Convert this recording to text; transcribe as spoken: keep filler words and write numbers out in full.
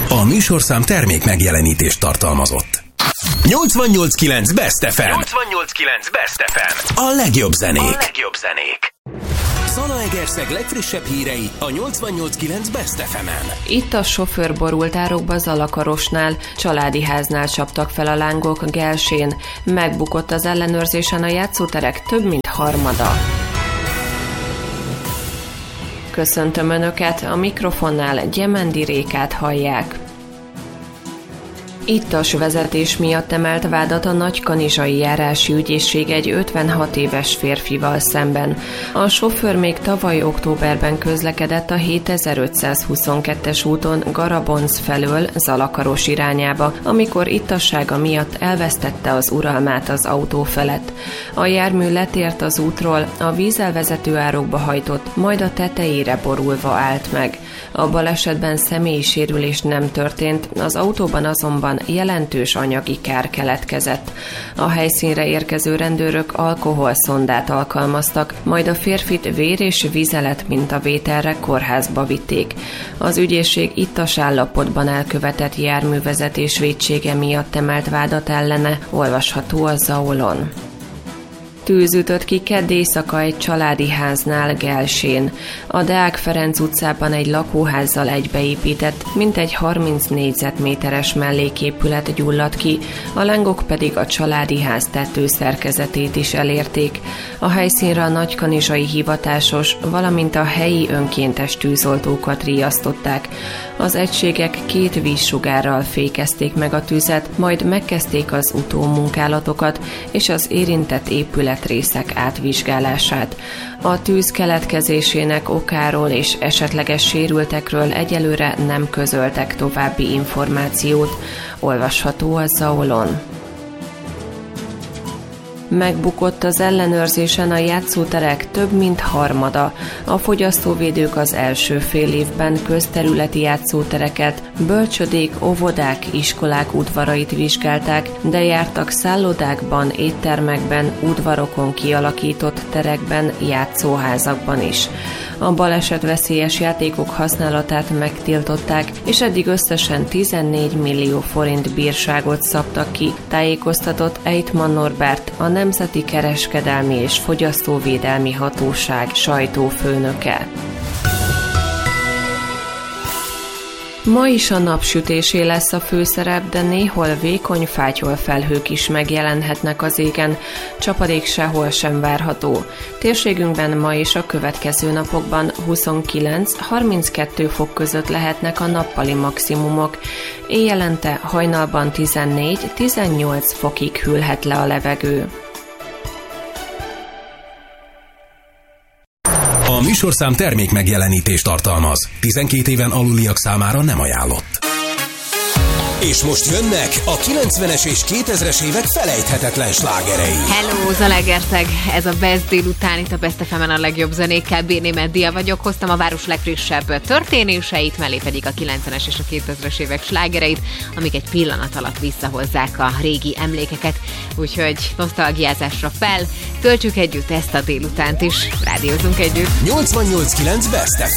A műsorszám termék megjelenítést tartalmazott. nyolcvannyolc kilenc Best ef em. nyolcvannyolc kilenc Best ef em. A legjobb zenék. A legjobb zenék. Zalaegerszeg legfrissebb hírei a nyolcvannyolc kilenc Best ef emen. Itt a sofőr borult árokba Zalakarosnál, családi háznál csaptak fel a lángok Gelsén. Megbukott az ellenőrzésen a játszóterek több mint harmada. Köszöntöm Önöket, a mikrofonnál Gyemendi Rékát hallják. Ittas vezetés miatt emelt vádat a Nagykanizsai járási ügyészség egy ötvenhat éves férfival szemben. A sofőr még tavaly októberben közlekedett a hétezer-ötszázhuszonkettes úton Garabonc felől Zalakaros irányába, amikor ittassága miatt elvesztette az uralmát az autó felett. A jármű letért az útról, a vízelvezető árokba hajtott, majd a tetejére borulva állt meg. A balesetben személyi sérülés nem történt, az autóban azonban jelentős anyagi kár keletkezett. A helyszínre érkező rendőrök alkoholszondát alkalmaztak, majd a férfit vér és vizelet mintavételre kórházba vitték. Az ügyészség ittas állapotban elkövetett járművezetés vétsége miatt emelt vádat ellene, olvasható a Zaolon. Tűz ütött ki kedd éjszaka egy családi háznál Gelsén. A Deák Ferenc utcában egy lakóházzal egybeépített, mintegy harminc négyzetméteres melléképület gyulladt ki, a lángok pedig a családi ház tetőszerkezetét is elérték. A helyszínre a nagykanizsai hivatásos, valamint a helyi önkéntes tűzoltókat riasztották. Az egységek két vízsugárral fékezték meg a tüzet, majd megkezdték az utómunkálatokat és az érintett épület részek átvizsgálását. A tűz keletkezésének okáról és esetleges sérültekről egyelőre nem közöltek további információt, olvasható a Zaolon. Megbukott az ellenőrzésen a játszóterek több mint harmada. A fogyasztóvédők az első fél évben közterületi játszótereket, bölcsödék, óvodák, iskolák udvarait vizsgálták, de jártak szállodákban, éttermekben, udvarokon kialakított terekben, játszóházakban is. A balesetveszélyes játékok használatát megtiltották, és eddig összesen tizennégy millió forint bírságot szabtak ki, tájékoztatott Eitman Norbert, a Nemzeti Kereskedelmi és Fogyasztóvédelmi Hatóság sajtófőnöke. Ma is a napsütésé lesz a főszerep, de néhol vékony fátyol felhők is megjelenhetnek az égen, csapadék sehol sem várható. Térségünkben ma és a következő napokban huszonkilenc-harminckettő fok között lehetnek a nappali maximumok. Éjjelente hajnalban tizennégy-tizennyolc fokig hűlhet le a levegő. A műsorszám termék megjelenítést tartalmaz. tizenkét éven aluliak számára nem ajánlott. És most jönnek a kilencvenes és kétezres évek felejthetetlen slágerei. Hello, Zalaegerszeg! Ez a Best délután, itt a Best ef emen a legjobb zenékkel. Béné Meddia vagyok, hoztam a város legfrissebb történéseit, mellé pedig a kilencvenes és a kétezres évek slágereit, amik egy pillanat alatt visszahozzák a régi emlékeket. Úgyhogy nosztalgiázásra fel, töltsük együtt ezt a délutánt is, rádiózunk együtt. nyolcvannyolc kilenc Best ef